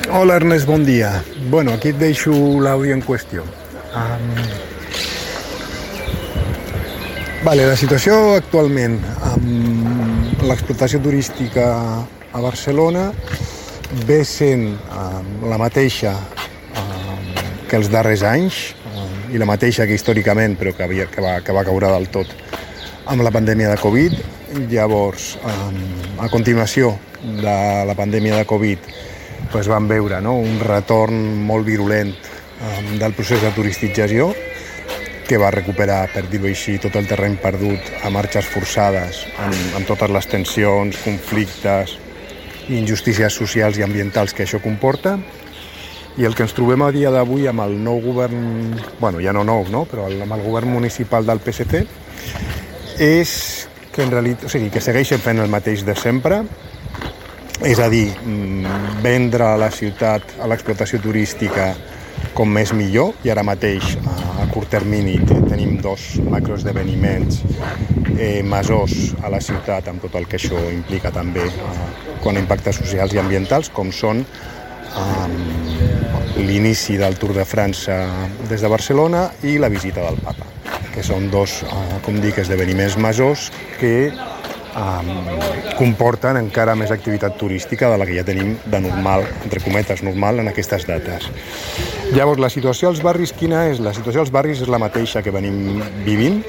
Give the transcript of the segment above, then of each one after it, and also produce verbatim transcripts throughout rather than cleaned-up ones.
Hola Ernest, bon dia. Bueno, aquí et deixo l'àudio en qüestió. Um, vale, la situació actualment amb l'explotació turística a Barcelona ve sent um, la mateixa um, que els darrers anys um, i la mateixa que històricament, però que, havia, que, va, que va caure del tot amb la pandèmia de Covid. Llavors, um, a continuació de la pandèmia de Covid, pues vam veure, no?, un retorn molt virulent um, del procés de turistització, que va recuperar, per dir-ho així, tot el terreny perdut a marxes forçades, amb, amb totes les tensions, conflictes i injustícies socials i ambientals que això comporta. I el que ens trobem a dia d'avui amb el nou govern, bueno, ja no nou, no?, però amb el govern municipal del P S C, és que en realitat, o sigui, que segueixen fent el mateix de sempre, és a dir, vendre a la ciutat, a l'explotació turística, com més millor, i ara mateix, a curt termini, tenim dos macroesdeveniments eh, majors a la ciutat, amb tot el que això implica també eh, quan a impactes socials i ambientals, com són eh, l'inici del Tour de França des de Barcelona i la visita del Papa, que són dos, eh, com dic, esdeveniments majors que Um, comporten encara més activitat turística de la que ja tenim de normal, entre cometes, normal en aquestes dates. Llavors, la situació als barris quina és? La situació als barris és la mateixa que venim vivint.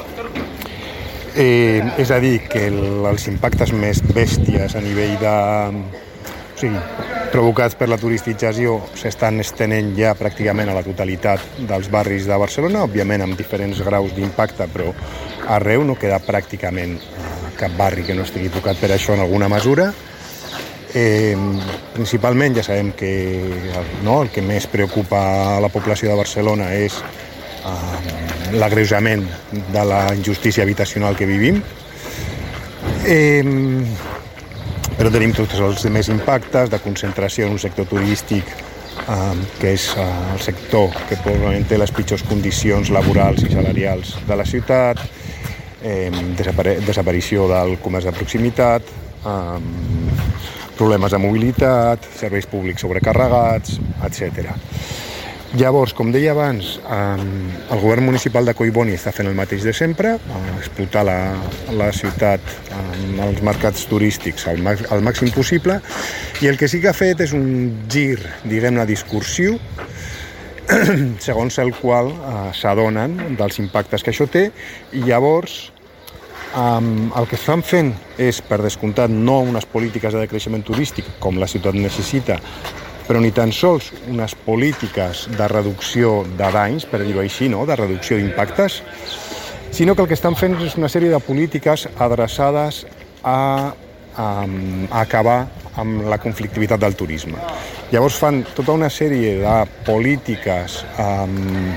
Eh, és a dir, que el, els impactes més bèsties a nivell de... O sigui, provocats per la turistització s'estan estenent ja pràcticament a la totalitat dels barris de Barcelona, òbviament amb diferents graus d'impacte, però arreu no queda pràcticament cap barri que no estigui tocat per això en alguna mesura. Eh, principalment ja sabem que no, el que més preocupa a la població de Barcelona és eh, l'agreujament de la injustícia habitacional que vivim. Eh, però tenim tots els demés impactes de concentració en un sector turístic eh, que és eh, el sector que probablement té les pitjors condicions laborals i salarials de la ciutat, eh, desapare- desaparició del comerç de proximitat, eh, problemes de mobilitat, serveis públics sobrecarregats, etcètera. Llavors, com deia abans, eh, el govern municipal de Collboni està fent el mateix de sempre, eh, explotar la, la ciutat amb els mercats turístics al, al màxim possible, i el que sí que ha fet és un gir, diguem-ne, discursiu, segons el qual eh, s'adonen dels impactes que això té, i llavors um, el que estan fent és, per descomptat, no unes polítiques de decreixement turístic com la ciutat necessita, però ni tan sols unes polítiques de reducció de danys, per dir-ho així, no?, de reducció d'impactes, sinó que el que estan fent és una sèrie de polítiques adreçades a, a, a acabar amb la conflictivitat del turisme. Llavors fan tota una sèrie de polítiques um,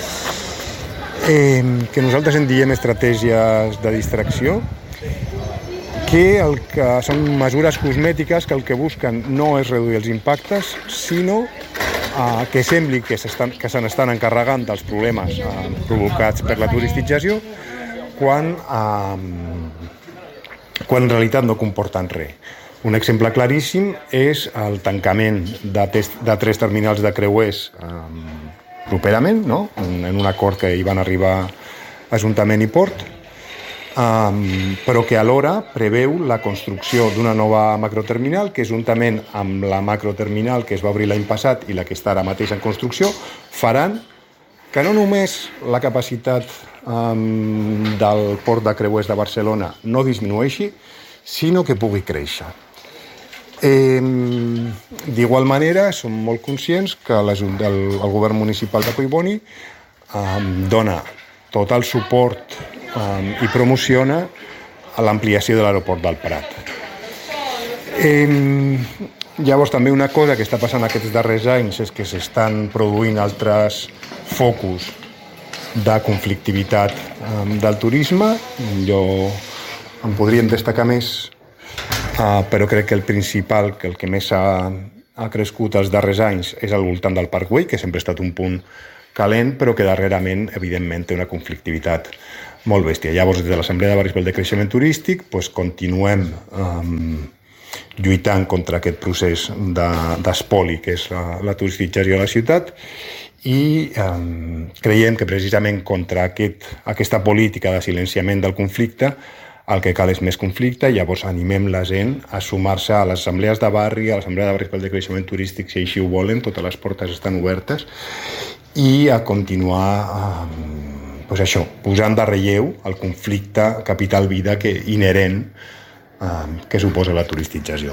eh, que nosaltres en diem estratègies de distracció, que, el que són mesures cosmètiques que el que busquen no és reduir els impactes, sinó uh, que sembli que, s'estan, que se n'estan encarregant dels problemes uh, provocats per la turistització, quan, uh, quan en realitat no comporten res. Un exemple claríssim és el tancament de, test, de tres terminals de creuers um, properament, no?, en, en un acord que hi van arribar Ajuntament i Port, um, però que alhora preveu la construcció d'una nova macroterminal que, juntament amb la macroterminal que es va obrir l'any passat i la que està ara mateix en construcció, faran que no només la capacitat um, del port de creuers de Barcelona no disminueixi, sinó que pugui créixer. Eh, d'igual manera, som molt conscients que el, el govern municipal de Collboni eh, dona tot el suport eh, i promociona a l'ampliació de l'aeroport del Prat. Eh, llavors, també una cosa que està passant aquests darrers anys és que s'estan produint altres focus de conflictivitat eh, del turisme. Jo en podríem destacar més, Uh, però crec que el principal, que el que més ha, ha crescut els darrers anys és al voltant del Parkway, que sempre ha estat un punt calent, però que darrerament, evidentment, té una conflictivitat molt bèstia. Llavors, des de l'Assemblea de Barris pel Decreixement Turístic, pues, continuem um, lluitant contra aquest procés de, d'espoli que és la, la turisticització a la ciutat, i eh, creiem que precisament contra aquest, aquesta política de silenciament del conflicte el que cal és més conflicte, i llavors animem la gent a sumar-se a les assemblees de barri, a l'assemblea de barris pel decreixement turístic, si així ho volen, totes les portes estan obertes, i a continuar eh, pues això, posant de relleu el conflicte capital-vida que inherent eh, que suposa la turisticització.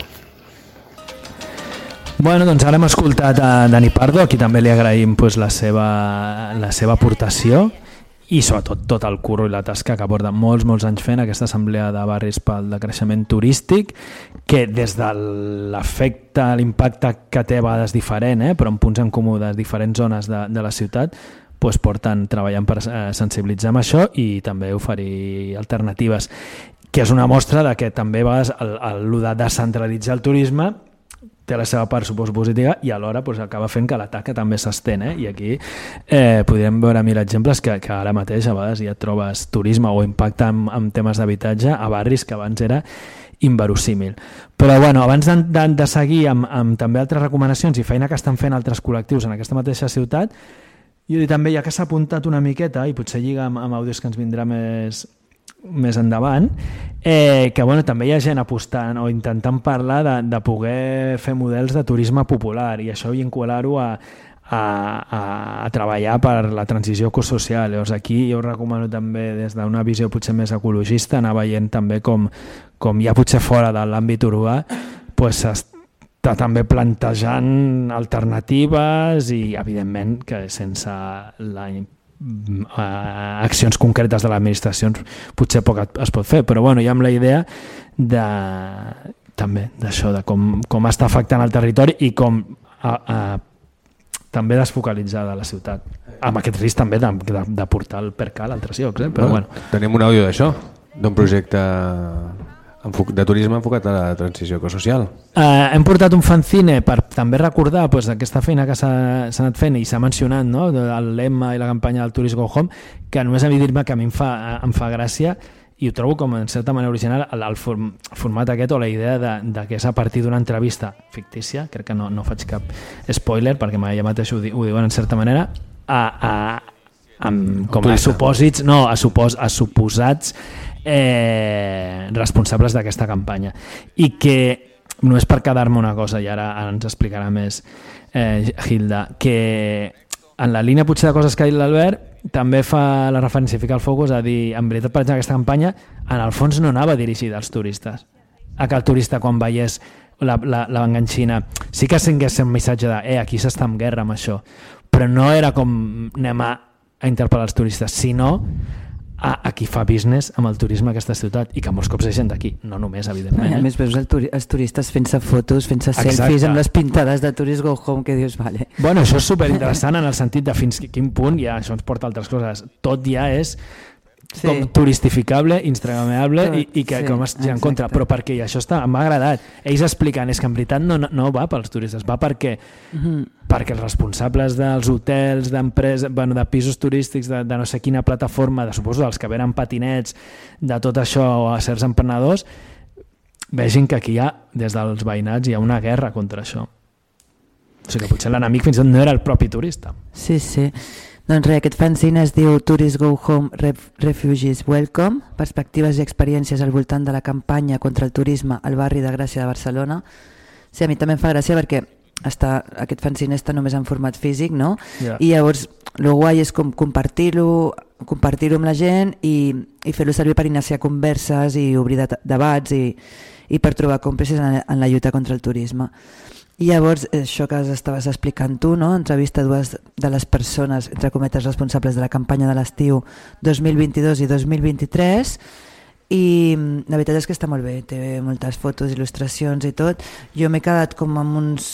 Bueno, doncs ara hem escoltat a Dani Pardo, a qui també li agraïm pues, la, seva, la seva aportació i sobretot tot el curro i la tasca que porta molts, molts anys fent aquesta assemblea de barris pel decreixement turístic, que des de l'efecte, l'impacte que té a vegades diferent, eh, però en punts en comú de diferents zones de, de la ciutat, pues, porten treballant per eh, sensibilitzar amb això i també oferir alternatives, que és una mostra de que també a vegades el, el, el de descentralitzar el turisme té la seva part, suposo, positiva, i alhora pues, acaba fent que l'atac també s'estén. Eh? I aquí eh, podríem veure mil exemples que, que ara mateix a vegades ja trobes turisme o impacte en, en temes d'habitatge a barris que abans era inverosímil. Però bueno, abans de, de, de seguir amb, amb també altres recomanacions i feina que estan fent altres col·lectius en aquesta mateixa ciutat, jo també, ja que s'ha apuntat una miqueta, i potser lliga amb, amb àudios que ens vindrà més... més endavant, eh, que bueno, també hi ha gent apostant o intentant parlar de, de poder fer models de turisme popular i això vincular-ho a, a, a, a treballar per la transició ecosocial. Llavors aquí jo us recomano també des d'una visió potser més ecologista anar veient també com, com ja potser fora de l'àmbit urbà pues, s'està també plantejant alternatives i evidentment que sense la accions concretes de l'administració potser poc es pot fer, però bueno, ja amb la idea de, també d'això, de com, com està afectant el territori i com a, a, també desfocalitzar de la ciutat, amb aquest risc també de, de, de portar el percal a altres llocs, eh? Però bueno, bueno. Tenim un àudio d'això, d'un projecte de turisme enfocat a la transició ecosocial. Uh, hem portat un fanzine per també recordar pues, aquesta feina que s'ha anat fent i s'ha mencionat, no? El lema i la campanya del Tourist Go Home, que només a dir-me que a mi em fa, em fa gràcia i ho trobo com en certa manera original el, el, form, el format aquest o la idea de, de que és a partir d'una entrevista fictícia, crec que no, no faig cap spoiler perquè ja mateix ho, di, ho diuen en certa manera, a, a, amb, com a supòsits, no, a, supos, a suposats Eh, responsables d'aquesta campanya, i que només per quedar-me una cosa, i ara, ara ens explicarà més eh, Hilda, que en la línia potser de coses que ha dit l'Albert també fa la referència, fica el focus a dir, en veritat per exemple aquesta campanya en el fons no anava dirigida als turistes, a que el turista quan veiés la, la, la enganxina sí que tingués un missatge de eh, aquí s'està en guerra amb això, però no era com anem a, a interpel·lar els turistes, sinó a, a qui fa business amb el turisme a aquesta ciutat, i que molts cops hi ha gent d'aquí, no només, evidentment. A més, veus el turi els turistes fent-se fotos, fent-se selfies amb les pintades de Tourist Go Home, que dius, vale. Bueno, això és superinteressant en el sentit de fins quin punt, ja això ens porta a altres coses, tot ja és sí. com turistificable, instagramable i, i que sí, com es en contra, però perquè i això està, m'ha agradat. Ells expliquen, és que en veritat no, no va pels turistes, va perquè mm-hmm. perquè els responsables dels hotels, d'empreses, bueno, de pisos turístics, de, de no sé quina plataforma, de suposo dels que venen patinets, de tot això, a certs emprenedors, vegin que aquí hi ha, des dels veïnats, hi ha una guerra contra això. O sigui que potser l'enemic fins i tot no era el propi turista. Sí, sí. Doncs res, aquest fanzine es diu Tourist Go Home, Ref Refugees Welcome, perspectives i experiències al voltant de la campanya contra el turisme al barri de Gràcia de Barcelona. Sí, a mi també em fa gràcia perquè està, aquest fanzine està només en format físic, no? Yeah. I llavors el guai és com compartir-lo compartir-ho amb la gent i, i fer-lo servir per iniciar converses i obrir de debats i, i per trobar còmplices en, en la lluita contra el turisme. I llavors, això que estaves explicant tu, no? Entrevista a dues de les persones, entre cometes, responsables de la campanya de l'estiu dos mil vint-i-dos i dos mil vint-i-tres, i la veritat és que està molt bé, té moltes fotos, il·lustracions i tot. Jo m'he quedat com amb uns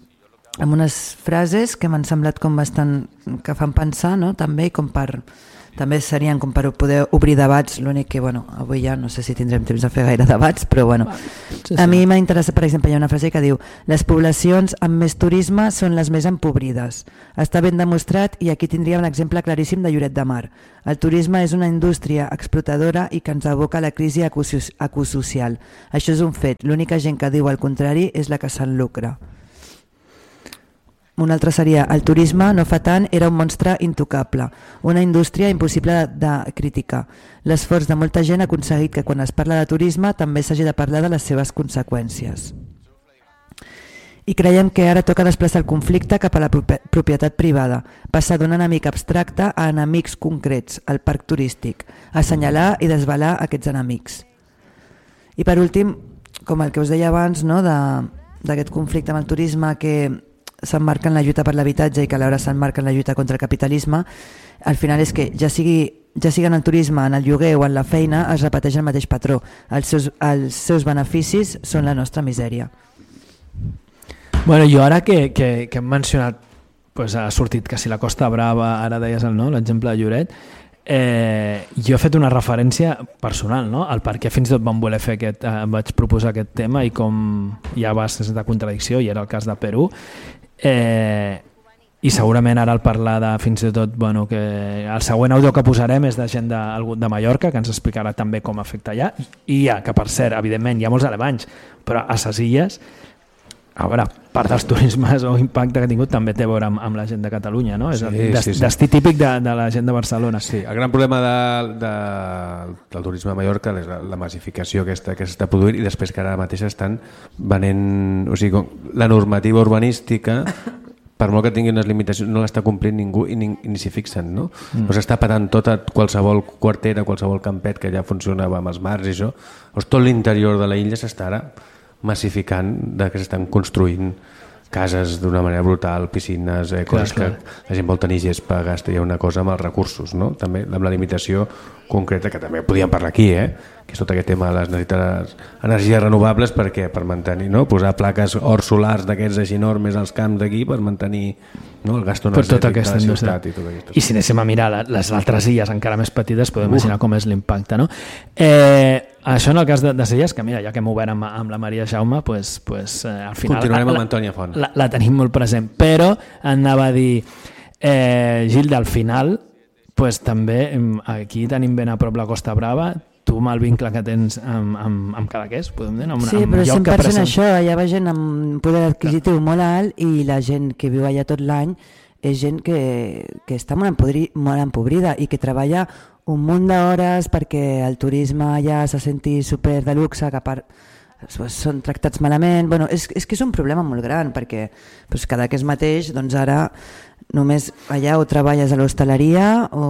amb unes frases que m'han semblat com bastant que fan pensar, no? També com per també serien com per poder obrir debats, l'únic que, bueno, avui ja no sé si tindrem temps de fer gaire debats, però bueno, sí, sí. A mi m'ha interessat, per exemple, hi ha una frase que diu: les poblacions amb més turisme són les més empobrides. Està ben demostrat, i aquí tindria un exemple claríssim de Lloret de Mar. El turisme és una indústria explotadora i que ens aboca a la crisi ecosocial. Això és un fet. L'única gent que diu el contrari és la que se'n lucra. Un altre seria: el turisme no fa tant era un monstre intocable, una indústria impossible de, de criticar. L'esforç de molta gent ha aconseguit que quan es parla de turisme també s'hagi de parlar de les seves conseqüències. I creiem que ara toca desplaçar el conflicte cap a la propietat privada, passar d'un enemic abstracte a enemics concrets, el parc turístic, assenyalar i desvelar aquests enemics. I per últim, com el que us deia abans, no, d'aquest conflicte amb el turisme que s'emmarca en la lluita per l'habitatge i que alhora s'emmarca en la lluita contra el capitalisme, al final és que ja sigui, ja sigui en el turisme, en el lloguer o en la feina, es repeteix el mateix patró. Els seus, els seus beneficis són la nostra misèria. Bueno, jo ara que, que, que hem mencionat, pues ha sortit que si la Costa Brava, ara deies el no, l'exemple de Lloret, eh, jo he fet una referència personal, no? El per què fins i tot vam voler fer aquest, eh, vaig proposar aquest tema i com ja va ser de contradicció, i era el cas de Perú. Eh, i segurament ara al parlar de fins i tot, bueno, que el següent àudio que posarem és de gent de, de Mallorca, que ens explicarà també com afecta allà, i ja, que per cert, evidentment hi ha molts alemanys, però a ses illes, a veure, part dels turismes o impacte que ha tingut també té a veure amb, amb la gent de Catalunya, no? Sí, és el destí, sí, sí. destí típic de, de la gent de Barcelona. Sí, el gran problema de, de, del turisme a Mallorca és la, la massificació aquesta que s'està produint, i després que ara mateix estan venent, o sigui, la normativa urbanística, per molt que tingui unes limitacions, no l'està complint ningú i ni, ni s'hi fixen, no? Mm. O s'està patant tota qualsevol quartera, qualsevol campet que ja funcionava amb els mars i això, doncs tot l'interior de la illa s'està ara massificant, de que s'estan construint cases d'una manera brutal, piscines, eh, coses clar, clar. que la gent vol tenir gespa, gasta, hi ha una cosa amb els recursos, no? També amb la limitació concreta, que també podíem parlar aquí, eh? Que és tot aquest tema de les necessitats energies renovables, perquè per mantenir, no? Posar plaques or solars d'aquests així enormes als camps d'aquí per mantenir, no? El gasto energètic de la ciutat i tot aquest. I si anéssim a mirar les altres illes encara més petites, podem uh. imaginar com és l'impacte, no? Eh, això en el cas de, de Celles, que mira, ja que m'ho amb, amb la Maria Jaume, pues, pues, eh, al final continuarem la, amb Antònia Font. La, la tenim molt present, però anava a dir, eh, Gilda, al final pues, també aquí tenim ben a prop la Costa Brava, tu amb el vincle que tens amb, amb, amb Cadaqués, podem dir? Amb, sí, amb però lloc cent per cent present... això, allà va gent amb poder adquisitiu molt alt, i la gent que viu allà tot l'any és gent que, que està molt, empodri, molt empobrida i que treballa un munt d'hores perquè el turisme allà se senti super de luxe, que a part són tractats malament. Bueno, és, és que és un problema molt gran, perquè doncs, Cadaqués mateix, doncs ara només allà o treballes a l'hostaleria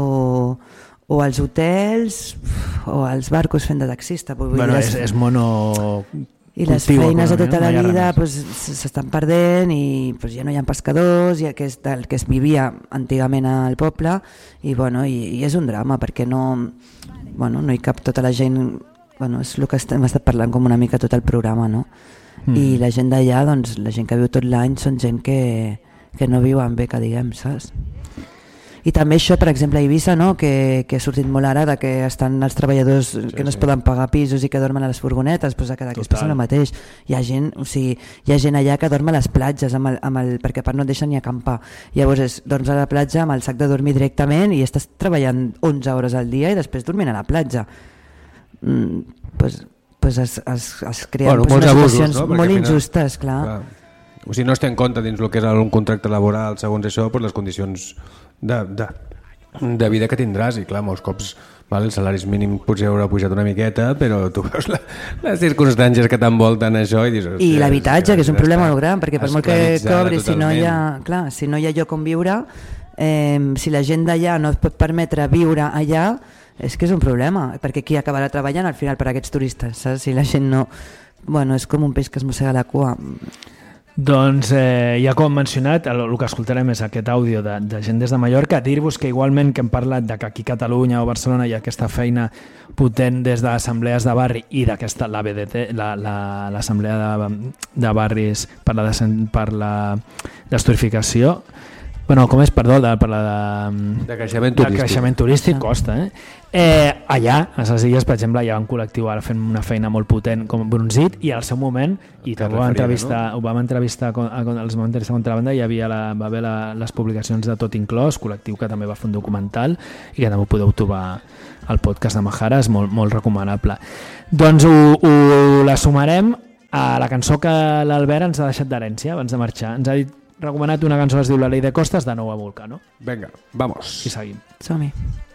o, o als hotels o als barcos fent de taxista. Bueno, és, és mono... I les feines de tota la vida s'estan perdent, i pues, ja no hi ha pescadors, ja que és del que es vivia antigament al poble, i, bueno, i, i és un drama perquè no, bueno, no hi cap tota la gent. Bueno, és el que hem estat parlant com una mica tot el programa, no? Mm. I la gent d'allà, doncs, la gent que viu tot l'any són gent que, que no viuen bé, que diguem, saps? I també això, per exemple, a Eivissa, no? que, que ha sortit molt ara, de que estan els treballadors sí, que no es sí. poden pagar pisos i que dormen a les furgonetes, doncs a Cadaqués passa el mateix. Hi ha gent, o sigui, hi ha gent allà que dorm a les platges, amb el, amb el, perquè a part no et deixen ni acampar. Llavors és, dorms a la platja amb el sac de dormir directament i estàs treballant onze hores al dia i després dormint a la platja. Mm, pues, pues es, es, es creen bueno, pues, unes abusos, situacions no? molt final, injustes, clar. clar. O sigui, no es té en compte dins el que és un contracte laboral, segons això, pues les condicions de, de, de vida que tindràs, i clar, molts cops val, els salaris mínims potser haurà pujat una miqueta, però tu veus la, les circumstàncies que t'envolten això i dius... I l'habitatge, que és un problema molt gran, perquè per molt que cobris, si no hi ha, clar, si no hi ha lloc on viure, eh, si la gent d'allà no es pot permetre viure allà, és que és un problema, perquè qui acabarà treballant al final per a aquests turistes, saps? Si la gent no... Bueno, és com un peix que es mossega la cua. Doncs eh, ja com hem mencionat, el, el que escoltarem és aquest àudio de, de gent des de Mallorca. Dir-vos que igualment que hem parlat de que aquí a Catalunya o Barcelona hi ha aquesta feina potent des de assemblees de barri i d'aquesta, l'A B D T, l'assemblea la, la, de, de barris per la, per la destorificació, Bueno, com és, perdó, de, per la de, de creixement de turístic, creixement turístic costa, eh? Eh, allà, a les illes, per exemple, hi ha un col·lectiu ara fent una feina molt potent com Brunzit, i al seu moment, i també ho vam entrevistar, no? ho vam entrevistar a, a, els vam entrevistar a Contrabanda, hi havia la, va haver la, les publicacions de Tot Inclòs, col·lectiu que també va fer un documental i que també ho podeu trobar al podcast de Mahara, és molt, molt recomanable. Doncs ho, ho la sumarem a la cançó que l'Albert ens ha deixat d'herència abans de marxar. Ens ha dit recomanat una cançó que es diu La Ley de Costas, de nou a Volcano. Venga, vamos. I seguim. Som-hi.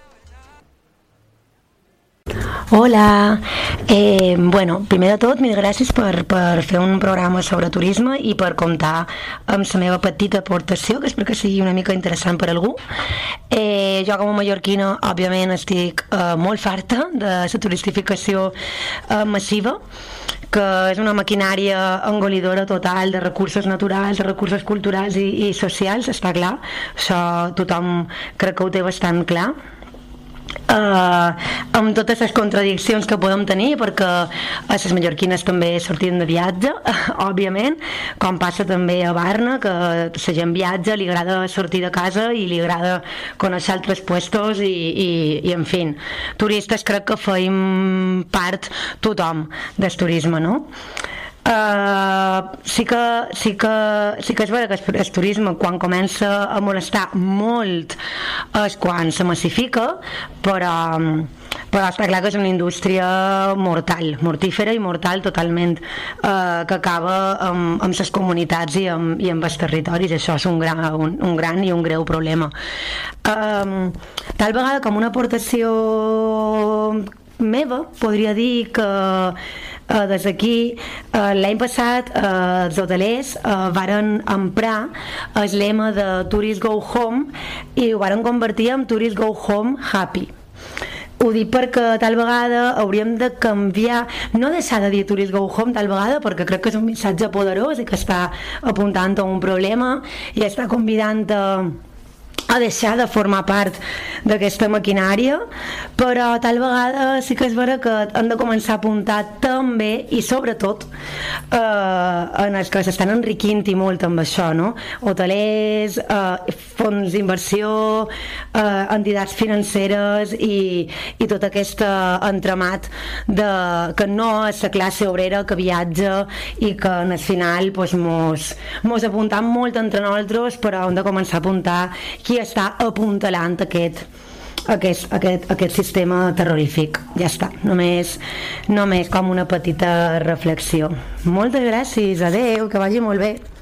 Hola, eh, bueno, primer de tot, mil gràcies per, per fer un programa sobre turisme i per comptar amb la meva petita aportació, que espero que sigui una mica interessant per a algú. Eh, jo com a mallorquina, òbviament, estic eh, molt farta de la turistificació eh, massiva, que és una maquinària engolidora total de recursos naturals, de recursos culturals i, i socials, està clar. Això tothom crec que ho té bastant clar. Uh, amb totes les contradiccions que podem tenir, perquè a les mallorquines també sortim de viatge, òbviament, com passa també a Barna, que la gent viatja, li agrada sortir de casa i li agrada conèixer altres puestos i, i, i en fi, turistes crec que feim part tothom del turisme, no? Uh, sí, que, sí, que, sí que és vera que el turisme quan comença a molestar molt és quan se massifica, però, però està clar que és una indústria mortal, mortífera i mortal totalment, uh, que acaba amb, amb les comunitats i amb, i amb els territoris. Això és un gran, un, un gran i un greu problema. Uh, tal vegada com una aportació meva podria dir que Uh, des d'aquí, uh, l'any passat uh, els hotelers uh, varen emprar el lema de Tourist Go Home i ho varen convertir en Tourist Go Home Happy. Ho dic perquè tal vegada hauríem de canviar, no deixar de dir Tourist Go Home tal vegada, perquè crec que és un missatge poderós i que està apuntant a un problema i està convidant a a deixar de formar part d'aquesta maquinària, però tal vegada sí que és vera que hem de començar a apuntar també i sobretot eh, en els que s'estan enriquint i molt amb això, no? Hotelers, eh, fons d'inversió, eh, entitats financeres i, i tot aquest entramat de, que no és la classe obrera que viatja i que en el final pues, mos, mos apuntam molt entre nosaltres, però hem de començar a apuntar qui està apuntalant aquest, aquest, aquest, aquest sistema terrorífic. Ja està, només, només com una petita reflexió. Moltes gràcies, adeu, que vagi molt bé.